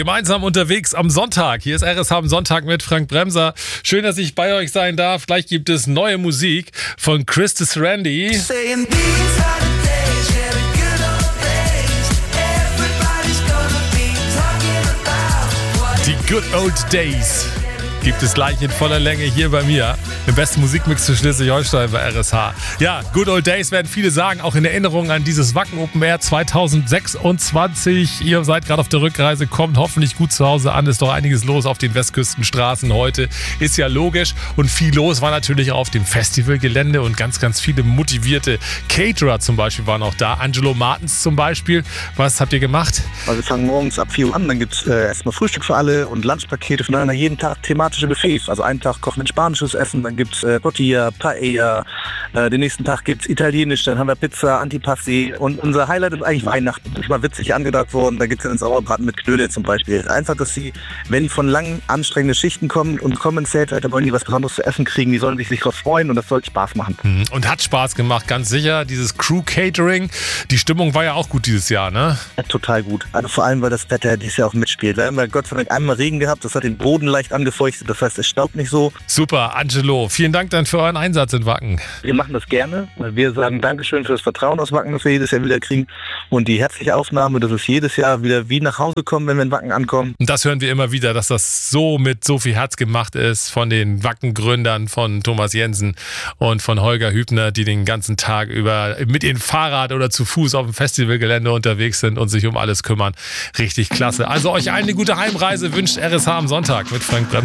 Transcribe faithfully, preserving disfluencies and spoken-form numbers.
Gemeinsam unterwegs am Sonntag. Hier ist R S H am Sonntag mit Frank Bremser. Schön, dass ich bei euch sein darf. Gleich gibt es neue Musik von Christus Randy. Die Good Old Days gibt es gleich in voller Länge hier bei mir. Im besten Musikmix für Schleswig-Holstein bei R S H. Ja, Good Old Days werden viele sagen, auch in Erinnerung an dieses Wacken Open Air zwanzig sechsundzwanzig. Ihr seid gerade auf der Rückreise, kommt hoffentlich gut zu Hause an. Ist doch einiges los auf den Westküstenstraßen heute. Ist ja logisch. Und viel los war natürlich auch auf dem Festivalgelände und ganz, ganz viele motivierte Caterer zum Beispiel waren auch da. Angelo Martens zum Beispiel. Was habt ihr gemacht? Also wir fangen morgens ab vier Uhr an, dann gibt es äh, erstmal Frühstück für alle und Lunchpakete voneinander, jeden Tag thematische Buffets. Also einen Tag kochen wir spanisches Essen, dann gibt es äh, Tortilla, Paella, äh, den nächsten Tag gibt es Italienisch, dann haben wir Pizza, Antipasti und unser Highlight ist eigentlich Weihnachten. Das ist mal witzig angedacht worden, da gibt es ja den Sauerbraten mit Knödel zum Beispiel. Einfach, dass sie, wenn die von langen, anstrengenden Schichten kommen und kommen ins Zelt, da wollen die was Besonderes zu essen kriegen, die sollen sich drauf freuen und das soll Spaß machen. Und hat Spaß gemacht, ganz sicher. Dieses Crew-Catering, die Stimmung war ja auch gut dieses Jahr, ne? Ja, total gut. Also vor allem, weil das Wetter dieses Jahr auch mitspielt. Wir haben ja Gott sei Dank einmal Regen gehabt, das hat den Boden leicht angefeuchtet, das heißt, es staubt nicht so. Super, Angelo. Vielen Dank dann für euren Einsatz in Wacken. Wir machen das gerne, weil wir sagen Dankeschön für das Vertrauen aus Wacken, das wir jedes Jahr wieder kriegen und die herzliche Aufnahme, dass es jedes Jahr wieder wie nach Hause kommen, wenn wir in Wacken ankommen. Und das hören wir immer wieder, dass das so mit so viel Herz gemacht ist von den Wacken-Gründern, von Thomas Jensen und von Holger Hübner, die den ganzen Tag über mit ihrem Fahrrad oder zu Fuß auf dem Festivalgelände unterwegs sind und sich um alles kümmern. Richtig klasse. Also euch allen eine gute Heimreise wünscht R S H am Sonntag mit Frank Bremser.